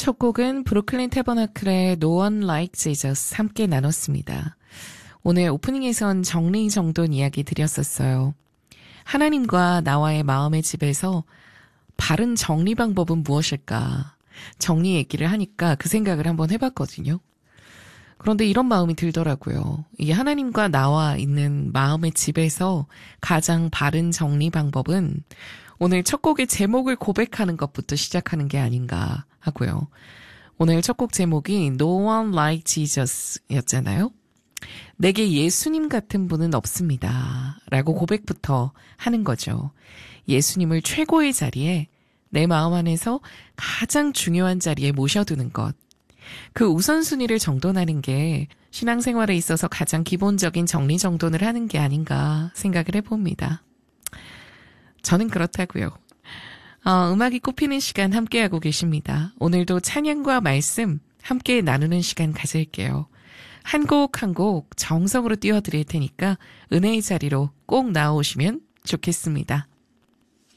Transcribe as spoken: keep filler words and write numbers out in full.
첫 곡은 브루클린 태버나클의 No One Like Jesus 함께 나눴습니다. 오늘 오프닝에선 정리정돈 이야기 드렸었어요. 하나님과 나와의 마음의 집에서 바른 정리 방법은 무엇일까? 정리 얘기를 하니까 그 생각을 한번 해봤거든요. 그런데 이런 마음이 들더라고요. 이 하나님과 나와 있는 마음의 집에서 가장 바른 정리 방법은 오늘 첫 곡의 제목을 고백하는 것부터 시작하는 게 아닌가 하고요. 오늘 첫 곡 제목이 No One Like Jesus 였잖아요. 내게 예수님 같은 분은 없습니다. 라고 고백부터 하는 거죠. 예수님을 최고의 자리에 내 마음 안에서 가장 중요한 자리에 모셔두는 것. 그 우선순위를 정돈하는 게 신앙생활에 있어서 가장 기본적인 정리정돈을 하는 게 아닌가 생각을 해봅니다. 저는 그렇다고요. 어, 음악이 꼽히는 시간 함께하고 계십니다. 오늘도 찬양과 말씀 함께 나누는 시간 가질게요. 한 곡 한 곡 정성으로 띄워드릴 테니까 은혜의 자리로 꼭 나오시면 좋겠습니다.